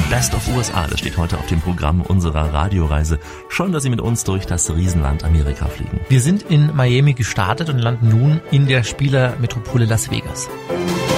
Best of USA, das steht heute auf dem Programm unserer Radioreise. Schön, dass Sie mit uns durch das Riesenland Amerika fliegen. Wir sind in Miami gestartet und landen nun in der Spielermetropole Las Vegas.